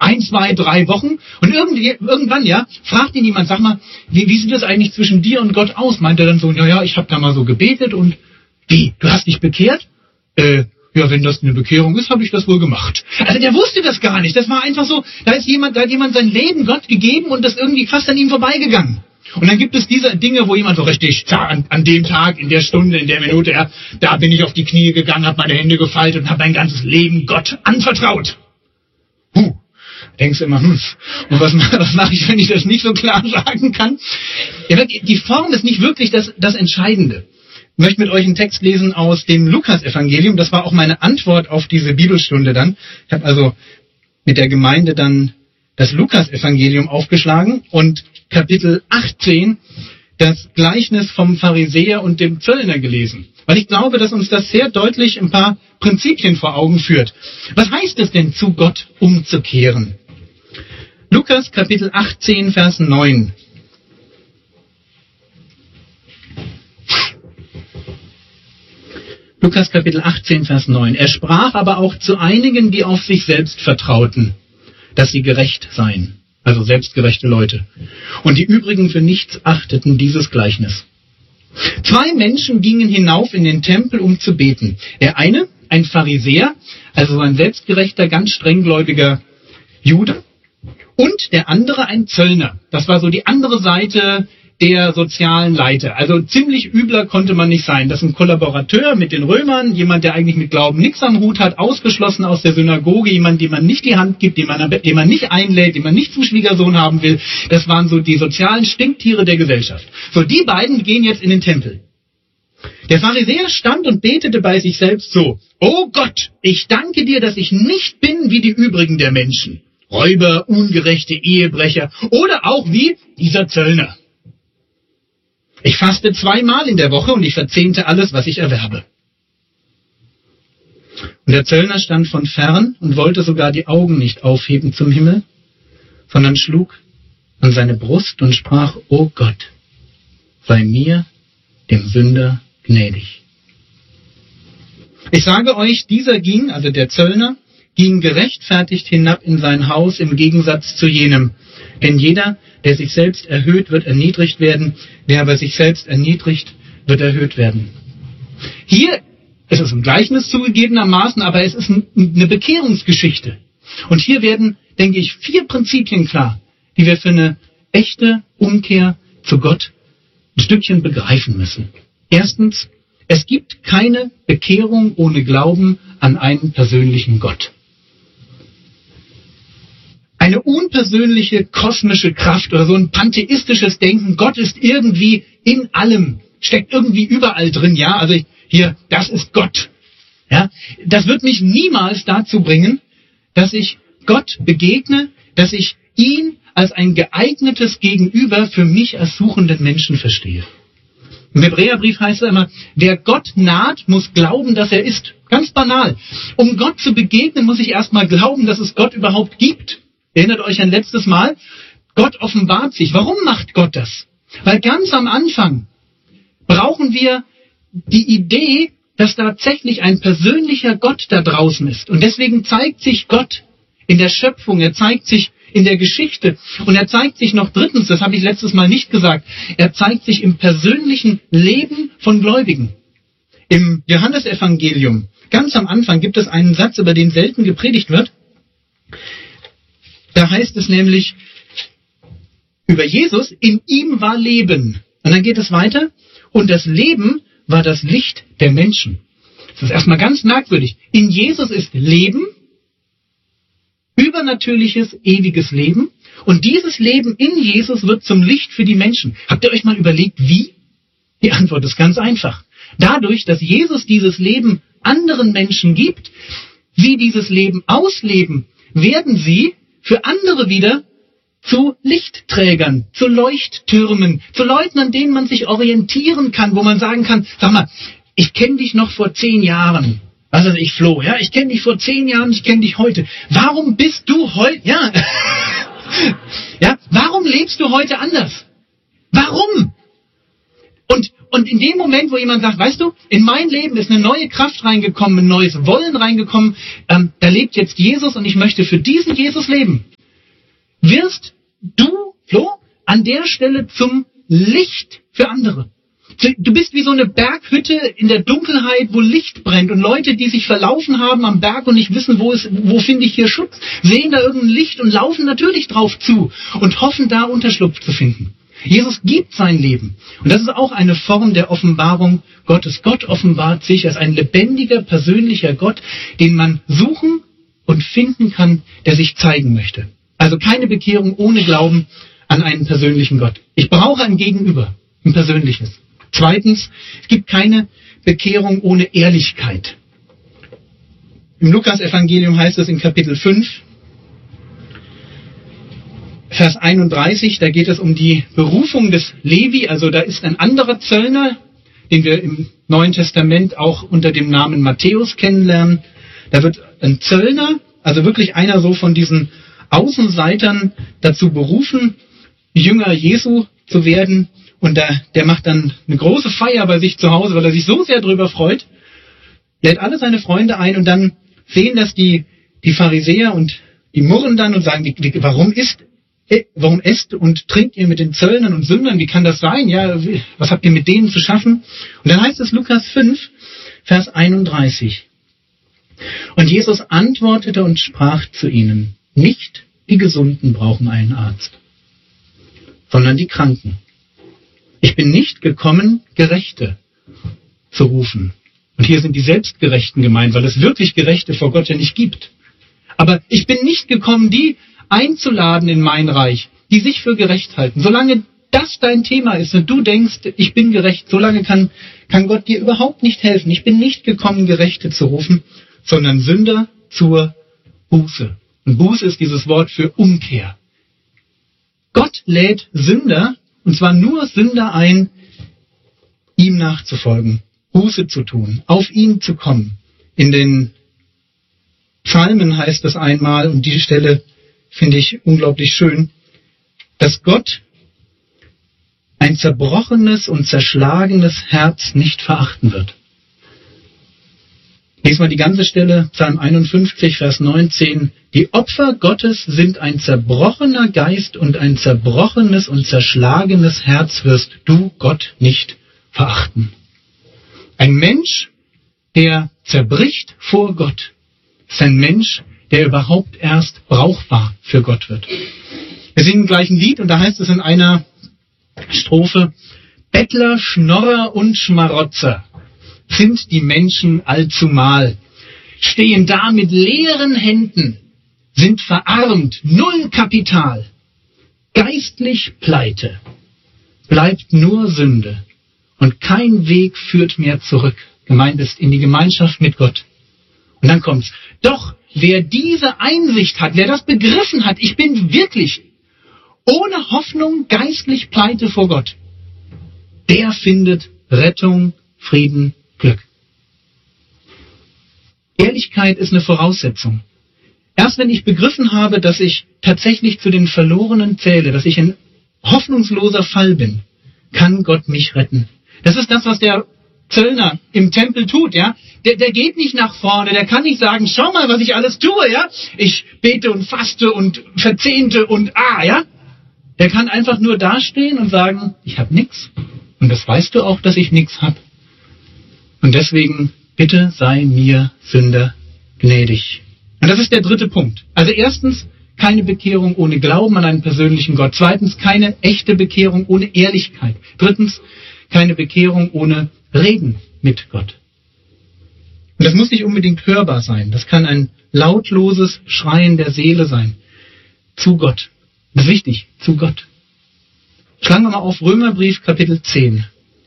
1, 2, 3 Wochen. Und irgendwann, ja, fragt ihn jemand, sag mal, wie sieht das eigentlich zwischen dir und Gott aus? Meint er dann so, ja, ich habe da mal so gebetet und wie, du hast dich bekehrt? Ja, wenn das eine Bekehrung ist, habe ich das wohl gemacht. Also der wusste das gar nicht. Das war einfach so, da hat jemand sein Leben Gott gegeben und das irgendwie fast an ihm vorbeigegangen. Und dann gibt es diese Dinge, wo jemand so richtig, an dem Tag, in der Stunde, in der Minute, ja, da bin ich auf die Knie gegangen, habe meine Hände gefaltet und habe mein ganzes Leben Gott anvertraut. Denkst du immer, und was mache ich, wenn ich das nicht so klar sagen kann? Ja, die Form ist nicht wirklich das Entscheidende. Ich möchte mit euch einen Text lesen aus dem Lukas-Evangelium. Das war auch meine Antwort auf diese Bibelstunde dann. Ich habe also mit der Gemeinde dann das Lukas-Evangelium aufgeschlagen und Kapitel 18 das Gleichnis vom Pharisäer und dem Zöllner gelesen. Weil ich glaube, dass uns das sehr deutlich ein paar Prinzipien vor Augen führt. Was heißt es denn, zu Gott umzukehren? Lukas Kapitel 18, Vers 9. Lukas Kapitel 18, Vers 9. Er sprach aber auch zu einigen, die auf sich selbst vertrauten, dass sie gerecht seien, also selbstgerechte Leute, und die übrigen für nichts achteten dieses Gleichnis. 2 Menschen gingen hinauf in den Tempel, um zu beten. Der eine, ein Pharisäer, also ein selbstgerechter, ganz strenggläubiger Jude, und der andere ein Zöllner. Das war so die andere Seite der sozialen Leiter. Also ziemlich übler konnte man nicht sein. Das ist ein Kollaborateur mit den Römern, jemand, der eigentlich mit Glauben nichts am Hut hat, ausgeschlossen aus der Synagoge, jemand, dem man nicht die Hand gibt, den man nicht einlädt, den man nicht zum Schwiegersohn haben will. Das waren so die sozialen Stinktiere der Gesellschaft. So, die beiden gehen jetzt in den Tempel. Der Pharisäer stand und betete bei sich selbst so: O Gott, ich danke dir, dass ich nicht bin wie die übrigen der Menschen. Räuber, ungerechte Ehebrecher oder auch wie dieser Zöllner. Ich faste 2-mal in der Woche und ich verzehnte alles, was ich erwerbe. Und der Zöllner stand von fern und wollte sogar die Augen nicht aufheben zum Himmel, sondern schlug an seine Brust und sprach: O Gott, sei mir, dem Sünder, gnädig. Ich sage euch, dieser ging, also der Zöllner, ging gerechtfertigt hinab in sein Haus im Gegensatz zu jenem. Denn jeder, der sich selbst erhöht, wird erniedrigt werden. Wer aber sich selbst erniedrigt, wird erhöht werden. Hier ist es ein Gleichnis zugegebenermaßen, aber es ist eine Bekehrungsgeschichte. Und hier werden, denke ich, 4 Prinzipien klar, die wir für eine echte Umkehr zu Gott ein Stückchen begreifen müssen. Erstens, es gibt keine Bekehrung ohne Glauben an einen persönlichen Gott. Eine unpersönliche kosmische Kraft oder so ein pantheistisches Denken, Gott ist irgendwie in allem, steckt irgendwie überall drin, ja, also hier, das ist Gott. Ja, das wird mich niemals dazu bringen, dass ich Gott begegne, dass ich ihn als ein geeignetes Gegenüber für mich als suchenden Menschen verstehe. Im Hebräerbrief heißt es immer, wer Gott naht, muss glauben, dass er ist. Ganz banal. Um Gott zu begegnen, muss ich erstmal glauben, dass es Gott überhaupt gibt. Erinnert euch an letztes Mal? Gott offenbart sich. Warum macht Gott das? Weil ganz am Anfang brauchen wir die Idee, dass tatsächlich ein persönlicher Gott da draußen ist. Und deswegen zeigt sich Gott in der Schöpfung, er zeigt sich in der Geschichte und er zeigt sich noch drittens, das habe ich letztes Mal nicht gesagt, er zeigt sich im persönlichen Leben von Gläubigen. Im Johannesevangelium, ganz am Anfang, gibt es einen Satz, über den selten gepredigt wird. Da heißt es nämlich über Jesus, in ihm war Leben. Und dann geht es weiter, und das Leben war das Licht der Menschen. Das ist erstmal ganz merkwürdig. In Jesus ist Leben, übernatürliches, ewiges Leben. Und dieses Leben in Jesus wird zum Licht für die Menschen. Habt ihr euch mal überlegt, wie? Die Antwort ist ganz einfach. Dadurch, dass Jesus dieses Leben anderen Menschen gibt, sie dieses Leben ausleben, werden sie für andere wieder zu Lichtträgern, zu Leuchttürmen, zu Leuten, an denen man sich orientieren kann, wo man sagen kann, sag mal, ich kenne dich noch vor 10 Jahren. Also ich, Flo, ja, ich kenne dich vor 10 Jahren, ich kenne dich heute. Warum bist du heute, ja, ja, warum lebst du heute anders? Warum? Und in dem Moment, wo jemand sagt, weißt du, in mein Leben ist eine neue Kraft reingekommen, ein neues Wollen reingekommen, da lebt jetzt Jesus und ich möchte für diesen Jesus leben. wirst du, Flo, an der Stelle zum Licht für andere. Du bist wie so eine Berghütte in der Dunkelheit, wo Licht brennt. Und Leute, die sich verlaufen haben am Berg und nicht wissen, wo finde ich hier Schutz, sehen da irgendein Licht und laufen natürlich drauf zu und hoffen, da Unterschlupf zu finden. Jesus gibt sein Leben. Und das ist auch eine Form der Offenbarung Gottes. Gott offenbart sich als ein lebendiger, persönlicher Gott, den man suchen und finden kann, der sich zeigen möchte. Also keine Bekehrung ohne Glauben an einen persönlichen Gott. Ich brauche ein Gegenüber, ein persönliches. Zweitens, es gibt keine Bekehrung ohne Ehrlichkeit. Im Lukas-Evangelium heißt es in Kapitel 5, Vers 31, da geht es um die Berufung des Levi. Also da ist ein anderer Zöllner, den wir im Neuen Testament auch unter dem Namen Matthäus kennenlernen. Da wird ein Zöllner, also wirklich einer so von diesen Außenseitern dazu berufen, Jünger Jesu zu werden. Und der macht dann eine große Feier bei sich zu Hause, weil er sich so sehr drüber freut. Lädt alle seine Freunde ein und dann sehen das die Pharisäer und die murren dann und sagen, warum esst und trinkt ihr mit den Zöllnern und Sündern? Wie kann das sein? Ja, was habt ihr mit denen zu schaffen? Und dann heißt es Lukas 5, Vers 31. Und Jesus antwortete und sprach zu ihnen, nicht die Gesunden brauchen einen Arzt, sondern die Kranken. Ich bin nicht gekommen, Gerechte zu rufen. Und hier sind die Selbstgerechten gemeint, weil es wirklich Gerechte vor Gott ja nicht gibt. Aber ich bin nicht gekommen, die einzuladen in mein Reich, die sich für gerecht halten. Solange das dein Thema ist und du denkst, ich bin gerecht, solange kann Gott dir überhaupt nicht helfen. Ich bin nicht gekommen, Gerechte zu rufen, sondern Sünder zur Buße. Und Buße ist dieses Wort für Umkehr. Gott lädt Sünder, und zwar nur Sünder ein, ihm nachzufolgen, Buße zu tun, auf ihn zu kommen. In den Psalmen heißt es einmal, und die Stelle finde ich unglaublich schön, dass Gott ein zerbrochenes und zerschlagenes Herz nicht verachten wird. Lies mal die ganze Stelle, Psalm 51, Vers 19. Die Opfer Gottes sind ein zerbrochener Geist und ein zerbrochenes und zerschlagenes Herz wirst du, Gott, nicht verachten. Ein Mensch, der zerbricht vor Gott, ist ein Mensch, der überhaupt erst brauchbar für Gott wird. Wir singen gleich ein Lied und da heißt es in einer Strophe, Bettler, Schnorrer und Schmarotzer sind die Menschen allzumal, stehen da mit leeren Händen, sind verarmt, null Kapital, geistlich pleite, bleibt nur Sünde und kein Weg führt mehr zurück, gemeint ist in die Gemeinschaft mit Gott. Und dann kommt's, doch wer diese Einsicht hat, wer das begriffen hat, ich bin wirklich ohne Hoffnung geistlich pleite vor Gott, der findet Rettung, Frieden, Glück. Ehrlichkeit ist eine Voraussetzung. Erst wenn ich begriffen habe, dass ich tatsächlich zu den Verlorenen zähle, dass ich ein hoffnungsloser Fall bin, kann Gott mich retten. Das ist das, was der Zöllner im Tempel tut, ja. Der geht nicht nach vorne, der kann nicht sagen, schau mal, was ich alles tue, ja. Ich bete und faste und verzehnte und ja. Der kann einfach nur dastehen und sagen, ich habe nichts. Und das weißt du auch, dass ich nichts habe. Und deswegen, bitte sei mir Sünder gnädig. Und das ist der dritte Punkt. Also erstens, keine Bekehrung ohne Glauben an einen persönlichen Gott. Zweitens, keine echte Bekehrung ohne Ehrlichkeit. Drittens, keine Bekehrung ohne Reden mit Gott. Und das muss nicht unbedingt hörbar sein. Das kann ein lautloses Schreien der Seele sein. Zu Gott. Das ist wichtig. Zu Gott. Schlagen wir mal auf Römerbrief Kapitel 10.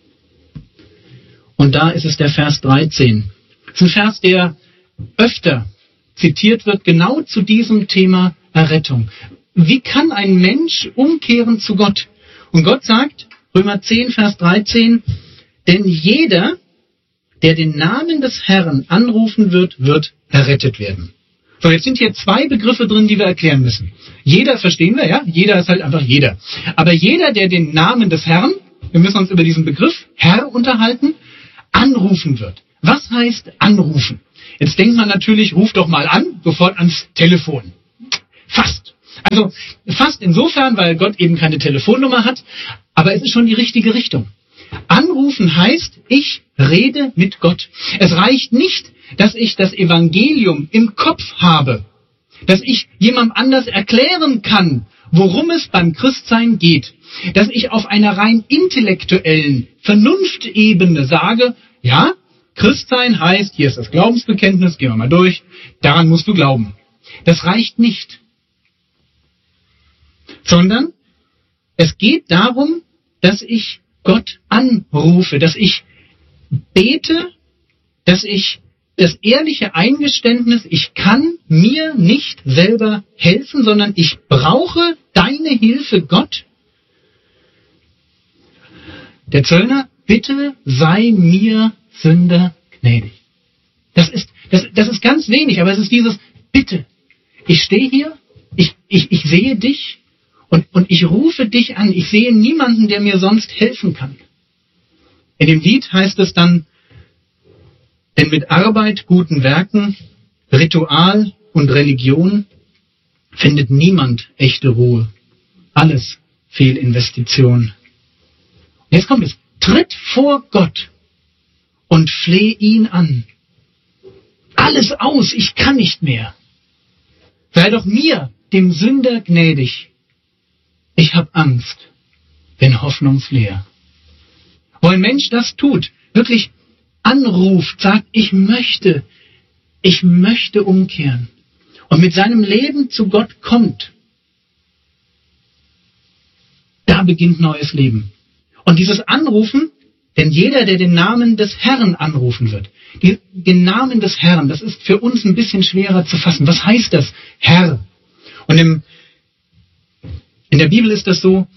Und da ist es der Vers 13. Das ist ein Vers, der öfter zitiert wird, genau zu diesem Thema Errettung. Wie kann ein Mensch umkehren zu Gott? Und Gott sagt, Römer 10, Vers 13, denn jeder, der den Namen des Herrn anrufen wird, wird errettet werden. So, jetzt sind hier zwei Begriffe drin, die wir erklären müssen. Jeder verstehen wir, ja? Jeder ist halt einfach jeder. Aber jeder, der den Namen des Herrn, wir müssen uns über diesen Begriff Herr unterhalten, anrufen wird. Was heißt anrufen? Jetzt denkt man natürlich, ruf doch mal an, sofort ans Telefon. Fast. Also fast insofern, weil Gott eben keine Telefonnummer hat, aber es ist schon die richtige Richtung. Anrufen heißt, ich rede mit Gott. Es reicht nicht, dass ich das Evangelium im Kopf habe, dass ich jemandem anders erklären kann, worum es beim Christsein geht, dass ich auf einer rein intellektuellen Vernunftebene sage, ja, Christsein heißt, hier ist das Glaubensbekenntnis, gehen wir mal durch, daran musst du glauben. Das reicht nicht. Sondern es geht darum, dass ich Gott anrufe, dass ich bete, dass ich das ehrliche Eingeständnis, ich kann mir nicht selber helfen, sondern ich brauche deine Hilfe, Gott. Der Zöllner, bitte sei mir Sünder gnädig. Das ist ganz wenig, aber es ist dieses Bitte. Ich stehe hier, ich sehe dich und ich rufe dich an. Ich sehe niemanden, der mir sonst helfen kann. In dem Lied heißt es dann, denn mit Arbeit, guten Werken, Ritual und Religion findet niemand echte Ruhe. Alles Fehlinvestition. Und jetzt kommt es. Tritt vor Gott und fleh ihn an. Alles aus, ich kann nicht mehr. Sei doch mir, dem Sünder, gnädig. Ich hab Angst, bin hoffnungsleer. Wo ein Mensch das tut, wirklich anruft, sagt, ich möchte umkehren und mit seinem Leben zu Gott kommt, da beginnt neues Leben. Und dieses Anrufen, denn jeder, der den Namen des Herrn anrufen wird, den Namen des Herrn, das ist für uns ein bisschen schwerer zu fassen. Was heißt das, Herr? Und in der Bibel ist das so,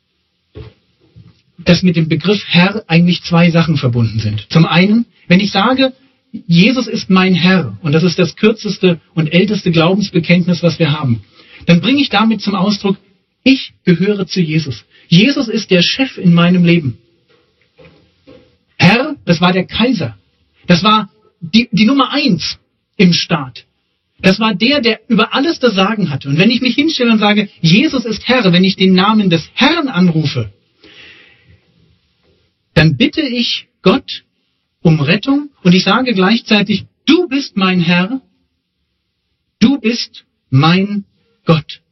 dass mit dem Begriff Herr eigentlich zwei Sachen verbunden sind. Zum einen, wenn ich sage, Jesus ist mein Herr, und das ist das kürzeste und älteste Glaubensbekenntnis, was wir haben, dann bringe ich damit zum Ausdruck, ich gehöre zu Jesus. Jesus ist der Chef in meinem Leben. Herr, das war der Kaiser. Das war die Nummer 1 im Staat. Das war der über alles das Sagen hatte. Und wenn ich mich hinstelle und sage, Jesus ist Herr, wenn ich den Namen des Herrn anrufe, dann bitte ich Gott um Rettung und ich sage gleichzeitig, du bist mein Herr, du bist mein Gott.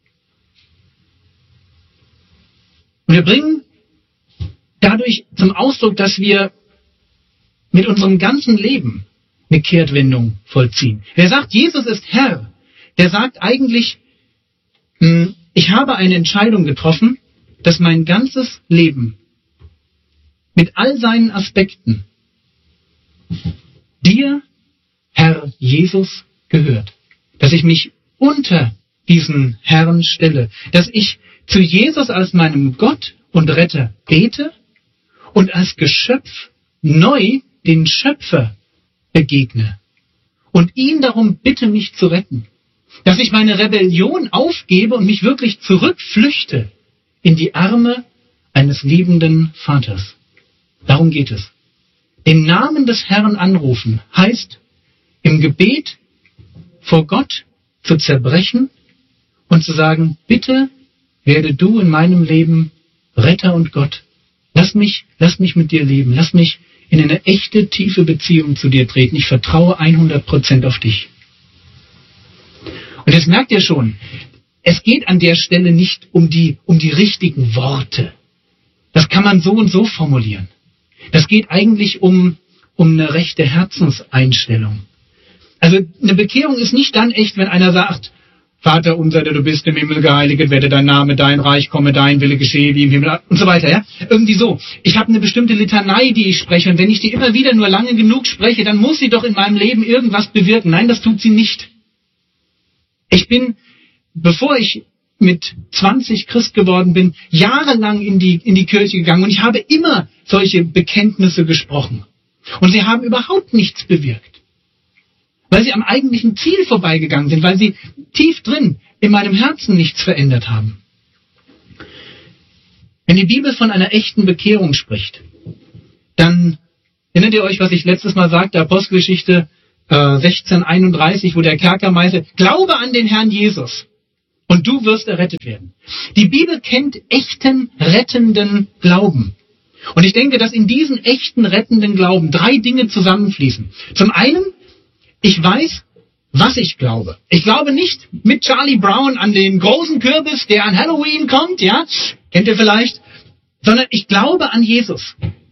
Und wir bringen dadurch zum Ausdruck, dass wir mit unserem ganzen Leben eine Kehrtwendung vollziehen. Wer sagt, Jesus ist Herr, der sagt eigentlich, ich habe eine Entscheidung getroffen, dass mein ganzes Leben mit all seinen Aspekten dir, Herr Jesus, gehört. Dass ich mich unter diesen Herrn stelle. Dass ich zu Jesus als meinem Gott und Retter bete und als Geschöpf neu den Schöpfer begegne und ihn darum bitte, mich zu retten. Dass ich meine Rebellion aufgebe und mich wirklich zurückflüchte in die Arme eines liebenden Vaters. Darum geht es. Den Namen des Herrn anrufen heißt, im Gebet vor Gott zu zerbrechen und zu sagen, bitte werde du in meinem Leben Retter und Gott. Lass mich mit dir leben. Lass mich in eine echte, tiefe Beziehung zu dir treten. Ich vertraue 100% auf dich. Und jetzt merkt ihr schon, es geht an der Stelle nicht um die richtigen Worte. Das kann man so und so formulieren. Das geht eigentlich um eine rechte Herzenseinstellung. Also eine Bekehrung ist nicht dann echt, wenn einer sagt, Vater unser, der du bist im Himmel, geheiligt werde dein Name, dein Reich komme, dein Wille geschehe wie im Himmel und so weiter. Ja? Irgendwie so. Ich habe eine bestimmte Litanei, die ich spreche, und wenn ich die immer wieder nur lange genug spreche, dann muss sie doch in meinem Leben irgendwas bewirken. Nein, das tut sie nicht. Ich bin, bevor ich mit 20 Christ geworden bin, jahrelang in die Kirche gegangen und ich habe immer solche Bekenntnisse gesprochen. Und sie haben überhaupt nichts bewirkt. Weil sie am eigentlichen Ziel vorbeigegangen sind, weil sie tief drin in meinem Herzen nichts verändert haben. Wenn die Bibel von einer echten Bekehrung spricht, dann erinnert ihr euch, was ich letztes Mal sagte, Apostelgeschichte 16:31, wo der Kerkermeister, Glaube an den Herrn Jesus und du wirst errettet werden. Die Bibel kennt echten, rettenden Glauben. Und ich denke, dass in diesen echten, rettenden Glauben 3 Dinge zusammenfließen. Zum einen, ich weiß, was ich glaube. Ich glaube nicht mit Charlie Brown an den großen Kürbis, der an Halloween kommt, ja, kennt ihr vielleicht, sondern ich glaube an Jesus.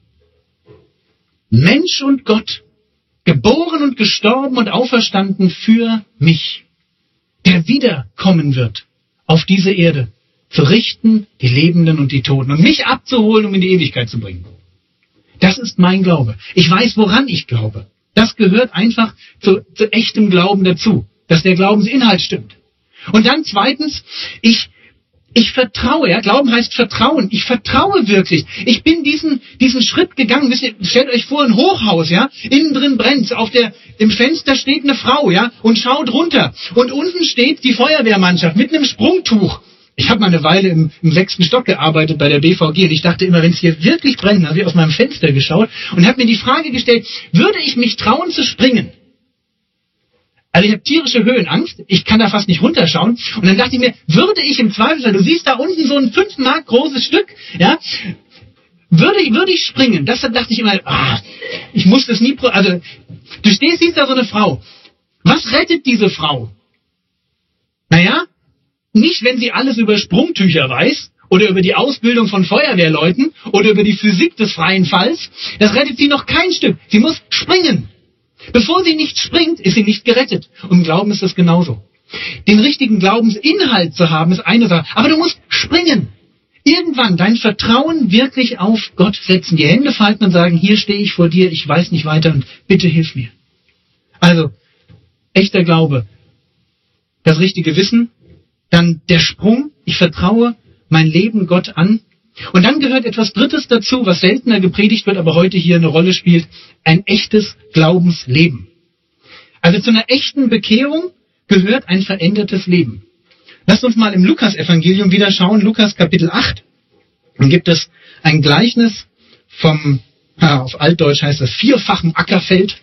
Mensch und Gott, geboren und gestorben und auferstanden für mich, der wiederkommen wird auf diese Erde, zu richten die Lebenden und die Toten und mich abzuholen, um in die Ewigkeit zu bringen. Das ist mein Glaube. Ich weiß, woran ich glaube. Das gehört einfach zu echtem Glauben dazu, dass der Glaubensinhalt stimmt. Und dann zweitens, ich vertraue. Ja? Glauben heißt Vertrauen. Ich vertraue wirklich. Ich bin diesen Schritt gegangen. Stellt euch vor, ein Hochhaus, ja, innen drin brennt, im Fenster steht eine Frau, ja, und schaut runter. Und unten steht die Feuerwehrmannschaft mit einem Sprungtuch. Ich habe mal eine Weile im 6. Stock gearbeitet bei der BVG und ich dachte immer, wenn es hier wirklich brennt, habe ich aus meinem Fenster geschaut und habe mir die Frage gestellt, würde ich mich trauen zu springen? Also ich habe tierische Höhenangst, ich kann da fast nicht runterschauen und dann dachte ich mir, würde ich im Zweifelsfall, du siehst da unten so ein 5 Mark großes Stück, ja, würde ich springen? Das dachte ich immer, ich muss das nie, also du siehst da so eine Frau. Was rettet diese Frau? Naja, nicht, wenn sie alles über Sprungtücher weiß oder über die Ausbildung von Feuerwehrleuten oder über die Physik des freien Falls. Das rettet sie noch kein Stück. Sie muss springen. Bevor sie nicht springt, ist sie nicht gerettet. Und im Glauben ist das genauso. Den richtigen Glaubensinhalt zu haben, ist eine Sache. Aber du musst springen. Irgendwann dein Vertrauen wirklich auf Gott setzen. Die Hände falten und sagen, hier stehe ich vor dir, ich weiß nicht weiter und bitte hilf mir. Also, echter Glaube. Das richtige Wissen. Dann der Sprung, ich vertraue mein Leben Gott an. Und dann gehört etwas Drittes dazu, was seltener gepredigt wird, aber heute hier eine Rolle spielt, ein echtes Glaubensleben. Also zu einer echten Bekehrung gehört ein verändertes Leben. Lasst uns mal im Lukas-Evangelium wieder schauen, Lukas Kapitel 8. Dann gibt es ein Gleichnis vom, auf Altdeutsch heißt das, 4-fachen Ackerfeld.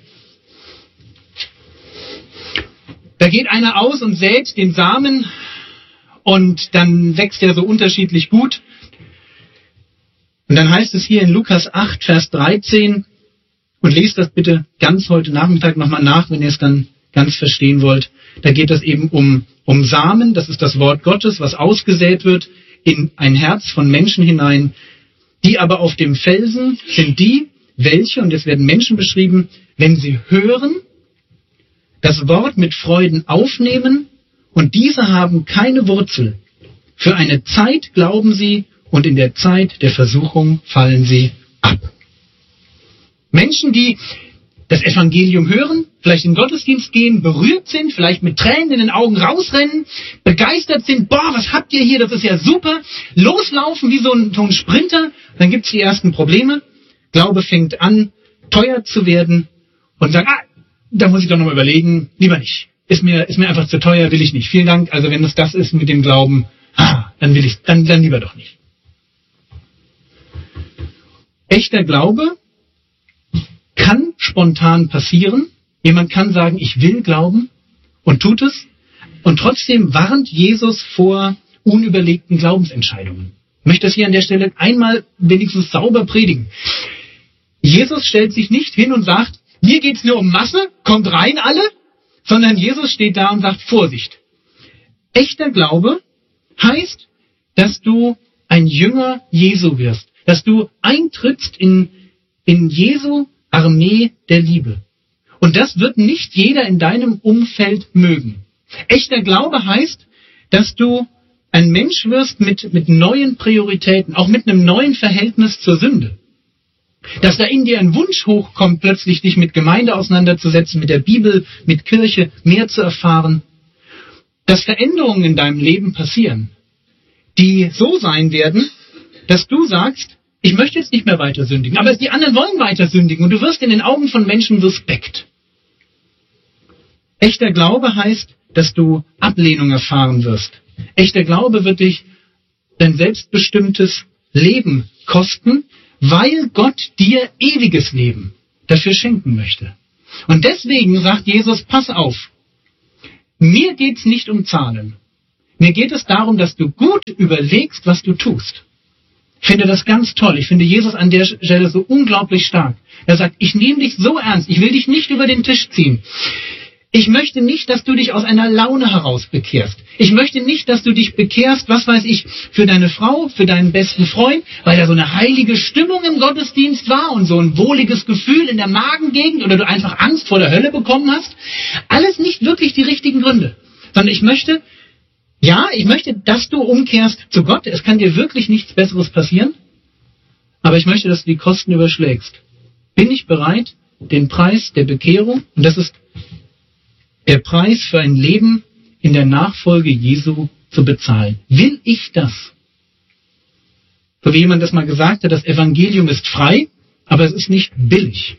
Da geht einer aus und sät den Samen, und dann wächst er so unterschiedlich gut. Und dann heißt es hier in Lukas 8, Vers 13, und lest das bitte ganz heute Nachmittag nochmal nach, wenn ihr es dann ganz verstehen wollt. Da geht es eben um Samen, das ist das Wort Gottes, was ausgesät wird in ein Herz von Menschen hinein. Die aber auf dem Felsen sind die, welche, und jetzt werden Menschen beschrieben, wenn sie hören, das Wort mit Freuden aufnehmen, und diese haben keine Wurzel. Für eine Zeit glauben sie und in der Zeit der Versuchung fallen sie ab. Menschen, die das Evangelium hören, vielleicht in den Gottesdienst gehen, berührt sind, vielleicht mit Tränen in den Augen rausrennen, begeistert sind, was habt ihr hier, das ist ja super, loslaufen wie so ein Sprinter, dann gibt's die ersten Probleme. Glaube fängt an, teuer zu werden und sagt, da muss ich doch nochmal überlegen, lieber nicht. Ist mir einfach zu teuer, will ich nicht. Vielen Dank. Also wenn es das ist mit dem Glauben, dann will ich, dann lieber doch nicht. Echter Glaube kann spontan passieren. Jemand kann sagen, ich will glauben und tut es. Und trotzdem warnt Jesus vor unüberlegten Glaubensentscheidungen. Ich möchte das hier an der Stelle einmal wenigstens sauber predigen. Jesus stellt sich nicht hin und sagt, mir geht's nur um Masse, kommt rein alle. Sondern Jesus steht da und sagt, Vorsicht. Echter Glaube heißt, dass du ein Jünger Jesu wirst. Dass du eintrittst in Jesu Armee der Liebe. Und das wird nicht jeder in deinem Umfeld mögen. Echter Glaube heißt, dass du ein Mensch wirst mit neuen Prioritäten, auch mit einem neuen Verhältnis zur Sünde. Dass da in dir ein Wunsch hochkommt, plötzlich dich mit Gemeinde auseinanderzusetzen, mit der Bibel, mit Kirche, mehr zu erfahren. Dass Veränderungen in deinem Leben passieren, die so sein werden, dass du sagst, ich möchte jetzt nicht mehr weiter sündigen, aber die anderen wollen weiter sündigen und du wirst in den Augen von Menschen suspekt. Echter Glaube heißt, dass du Ablehnung erfahren wirst. Echter Glaube wird dich dein selbstbestimmtes Leben kosten, weil Gott dir ewiges Leben dafür schenken möchte. Und deswegen sagt Jesus, pass auf, mir geht's nicht um Zahlen. Mir geht es darum, dass du gut überlegst, was du tust. Ich finde das ganz toll. Ich finde Jesus an der Stelle so unglaublich stark. Er sagt, ich nehme dich so ernst. Ich will dich nicht über den Tisch ziehen. Ich möchte nicht, dass du dich aus einer Laune heraus bekehrst. Ich möchte nicht, dass du dich bekehrst, was weiß ich, für deine Frau, für deinen besten Freund, weil da so eine heilige Stimmung im Gottesdienst war und so ein wohliges Gefühl in der Magengegend oder du einfach Angst vor der Hölle bekommen hast. Alles nicht wirklich die richtigen Gründe. Sondern ich möchte, dass du umkehrst zu Gott. Es kann dir wirklich nichts Besseres passieren. Aber ich möchte, dass du die Kosten überschlägst. Bin ich bereit, den Preis der Bekehrung, und das ist der Preis für ein Leben in der Nachfolge Jesu, zu bezahlen? Will ich das? So wie jemand das mal gesagt hat, das Evangelium ist frei, aber es ist nicht billig.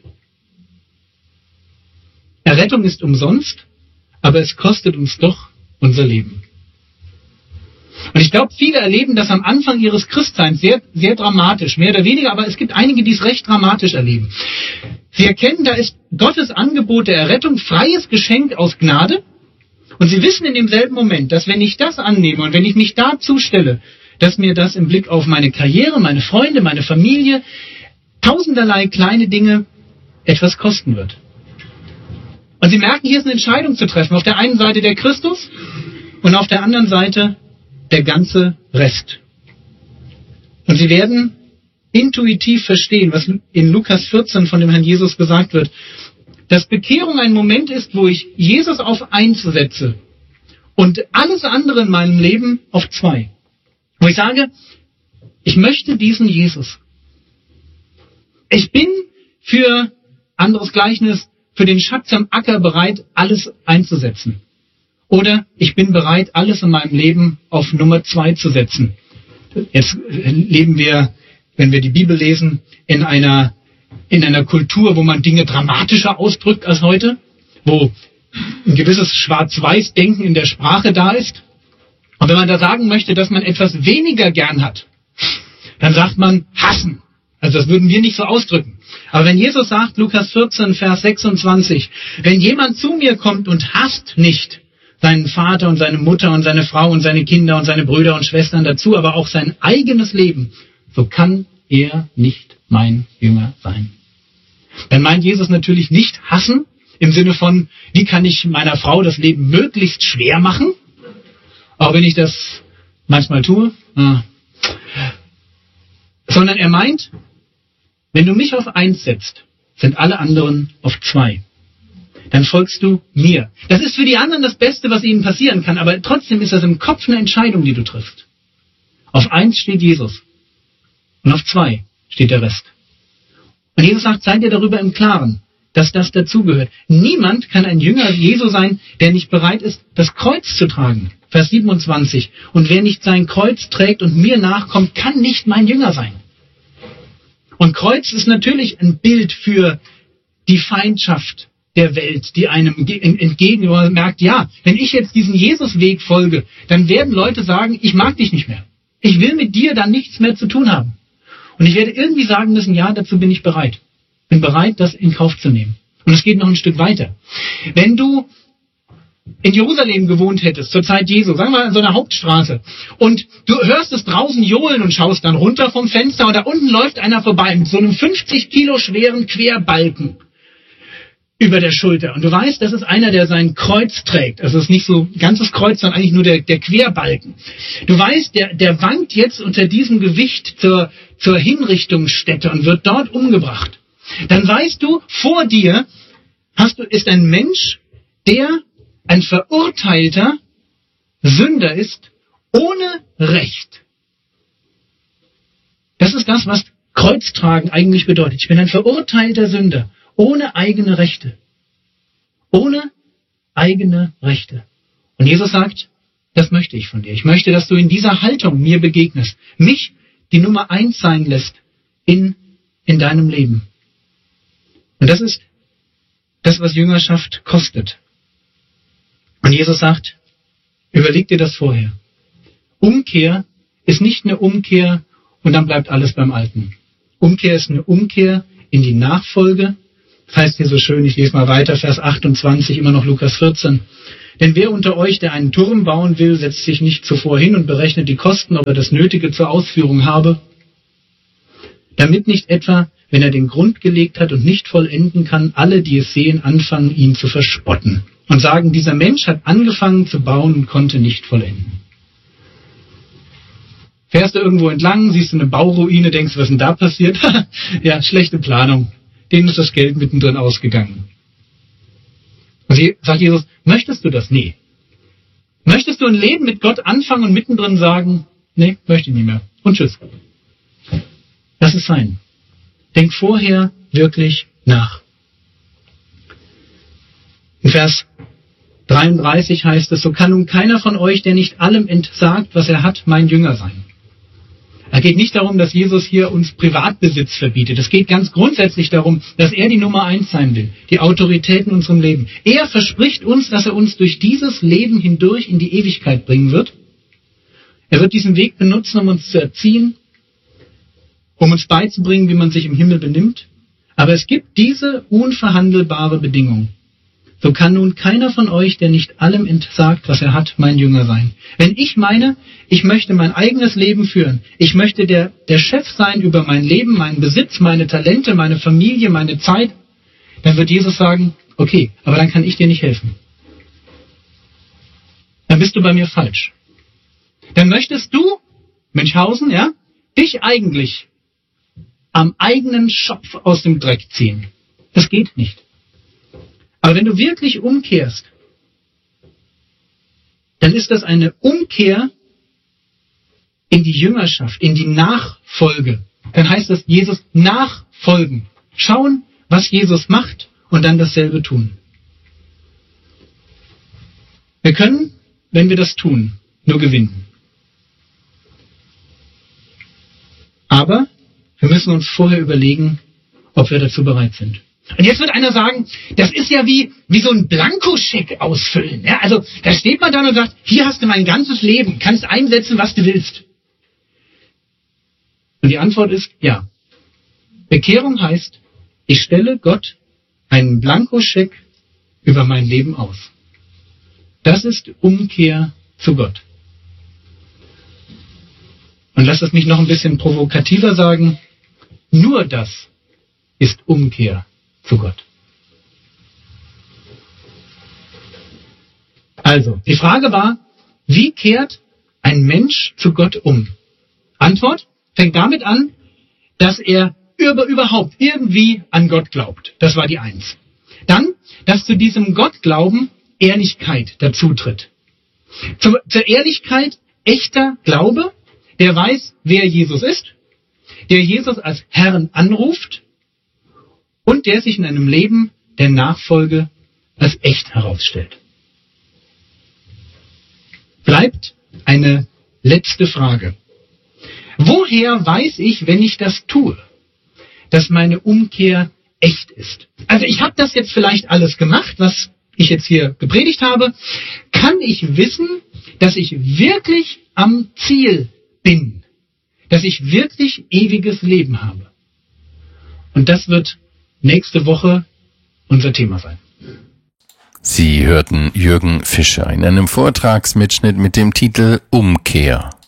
Errettung ist umsonst, aber es kostet uns doch unser Leben. Und ich glaube, viele erleben das am Anfang ihres Christseins sehr, sehr dramatisch, mehr oder weniger, aber es gibt einige, die es recht dramatisch erleben. Sie erkennen, da ist Gottes Angebot der Errettung, freies Geschenk aus Gnade. Und sie wissen in demselben Moment, dass wenn ich das annehme und wenn ich mich dazu stelle, dass mir das im Blick auf meine Karriere, meine Freunde, meine Familie, tausenderlei kleine Dinge etwas kosten wird. Und sie merken, hier ist eine Entscheidung zu treffen. Auf der einen Seite der Christus und auf der anderen Seite der ganze Rest. Und sie werden intuitiv verstehen, was in Lukas 14 von dem Herrn Jesus gesagt wird, dass Bekehrung ein Moment ist, wo ich Jesus auf 1 setze und alles andere in meinem Leben auf 2. Wo ich sage, ich möchte diesen Jesus. Ich bin für, anderes Gleichnis, für den Schatz am Acker bereit, alles einzusetzen. Oder ich bin bereit, alles in meinem Leben auf Nummer 2 zu setzen. Jetzt leben wir, wenn wir die Bibel lesen, in einer Kultur, wo man Dinge dramatischer ausdrückt als heute, wo ein gewisses Schwarz-Weiß-Denken in der Sprache da ist. Und wenn man da sagen möchte, dass man etwas weniger gern hat, dann sagt man hassen. Also das würden wir nicht so ausdrücken. Aber wenn Jesus sagt, Lukas 14, Vers 26, wenn jemand zu mir kommt und hasst nicht seinen Vater und seine Mutter und seine Frau und seine Kinder und seine Brüder und Schwestern dazu, aber auch sein eigenes Leben, so kann er nicht mein Jünger sein. Dann meint Jesus natürlich nicht hassen, im Sinne von, wie kann ich meiner Frau das Leben möglichst schwer machen, auch wenn ich das manchmal tue, sondern er meint, wenn du mich auf 1 setzt, sind alle anderen auf 2. Dann folgst du mir. Das ist für die anderen das Beste, was ihnen passieren kann, aber trotzdem ist das im Kopf eine Entscheidung, die du triffst. Auf 1 steht Jesus und auf 2 steht der Rest. Und Jesus sagt, seid ihr darüber im Klaren, dass das dazugehört. Niemand kann ein Jünger Jesu sein, der nicht bereit ist, das Kreuz zu tragen. Vers 27. Und wer nicht sein Kreuz trägt und mir nachkommt, kann nicht mein Jünger sein. Und Kreuz ist natürlich ein Bild für die Feindschaft der Welt, die einem entgegen, wo man merkt, ja, wenn ich jetzt diesen Jesus-Weg folge, dann werden Leute sagen, ich mag dich nicht mehr. Ich will mit dir dann nichts mehr zu tun haben. Und ich werde irgendwie sagen müssen, ja, dazu bin ich bereit. Bin bereit, das in Kauf zu nehmen. Und es geht noch ein Stück weiter. Wenn du in Jerusalem gewohnt hättest, zur Zeit Jesu, sagen wir mal an so einer Hauptstraße, und du hörst es draußen johlen und schaust dann runter vom Fenster und da unten läuft einer vorbei mit so einem 50 Kilo schweren Querbalken über der Schulter. Und du weißt, das ist einer, der sein Kreuz trägt. Also es ist nicht so ein ganzes Kreuz, sondern eigentlich nur der Querbalken. Du weißt, der wankt jetzt unter diesem Gewicht zur Hinrichtungsstätte und wird dort umgebracht. Dann weißt du, vor dir ist ein Mensch, der ein verurteilter Sünder ist, ohne Recht. Das ist das, was Kreuztragen eigentlich bedeutet. Ich bin ein verurteilter Sünder, ohne eigene Rechte. Ohne eigene Rechte. Und Jesus sagt, das möchte ich von dir. Ich möchte, dass du in dieser Haltung mir begegnest. Mich die Nummer 1 sein lässt in deinem Leben. Und das ist das, was Jüngerschaft kostet. Und Jesus sagt, überleg dir das vorher. Umkehr ist nicht eine Umkehr und dann bleibt alles beim Alten. Umkehr ist eine Umkehr in die Nachfolge heißt hier so schön, ich lese mal weiter, Vers 28, immer noch Lukas 14. Denn wer unter euch, der einen Turm bauen will, setzt sich nicht zuvor hin und berechnet die Kosten, ob er das Nötige zur Ausführung habe, damit nicht etwa, wenn er den Grund gelegt hat und nicht vollenden kann, alle, die es sehen, anfangen, ihn zu verspotten und sagen, dieser Mensch hat angefangen zu bauen und konnte nicht vollenden. Fährst du irgendwo entlang, siehst du eine Bauruine, denkst, was ist denn da passiert? Ja, schlechte Planung. Denen ist das Geld mittendrin ausgegangen. Und sagt Jesus, möchtest du das? Nee. Möchtest du ein Leben mit Gott anfangen und mittendrin sagen, nee, möchte ich nicht mehr. Und tschüss. Lass es sein. Denk vorher wirklich nach. In Vers 33 heißt es, so kann nun keiner von euch, der nicht allem entsagt, was er hat, mein Jünger sein. Es geht nicht darum, dass Jesus hier uns Privatbesitz verbietet. Es geht ganz grundsätzlich darum, dass er die Nummer 1 sein will, die Autorität in unserem Leben. Er verspricht uns, dass er uns durch dieses Leben hindurch in die Ewigkeit bringen wird. Er wird diesen Weg benutzen, um uns zu erziehen, um uns beizubringen, wie man sich im Himmel benimmt. Aber es gibt diese unverhandelbare Bedingung. So kann nun keiner von euch, der nicht allem entsagt, was er hat, mein Jünger sein. Wenn ich meine, ich möchte mein eigenes Leben führen, ich möchte der Chef sein über mein Leben, meinen Besitz, meine Talente, meine Familie, meine Zeit, dann wird Jesus sagen, okay, aber dann kann ich dir nicht helfen. Dann bist du bei mir falsch. Dann möchtest du, Münchhausen, ja, dich eigentlich am eigenen Schopf aus dem Dreck ziehen. Das geht nicht. Aber wenn du wirklich umkehrst, dann ist das eine Umkehr in die Jüngerschaft, in die Nachfolge. Dann heißt das, Jesus nachfolgen. Schauen, was Jesus macht und dann dasselbe tun. Wir können, wenn wir das tun, nur gewinnen. Aber wir müssen uns vorher überlegen, ob wir dazu bereit sind. Und jetzt wird einer sagen, das ist ja wie so ein Blankoscheck ausfüllen. Ja, also da steht man dann und sagt, hier hast du mein ganzes Leben, kannst einsetzen, was du willst. Und die Antwort ist ja. Bekehrung heißt, ich stelle Gott einen Blankoscheck über mein Leben aus. Das ist Umkehr zu Gott. Und lass es mich noch ein bisschen provokativer sagen, nur das ist Umkehr zu Gott. Also, die Frage war, wie kehrt ein Mensch zu Gott um? Antwort fängt damit an, dass er überhaupt irgendwie an Gott glaubt. Das war die 1. Dann, dass zu diesem Gottglauben Ehrlichkeit dazutritt. Zur Ehrlichkeit echter Glaube, der weiß, wer Jesus ist, der Jesus als Herrn anruft, und der sich in einem Leben der Nachfolge als echt herausstellt. Bleibt eine letzte Frage. Woher weiß ich, wenn ich das tue, dass meine Umkehr echt ist? Also ich habe das jetzt vielleicht alles gemacht, was ich jetzt hier gepredigt habe. Kann ich wissen, dass ich wirklich am Ziel bin? Dass ich wirklich ewiges Leben habe? Und das wird nächste Woche unser Thema sein. Sie hörten Jürgen Fischer in einem Vortragsmitschnitt mit dem Titel Umkehr.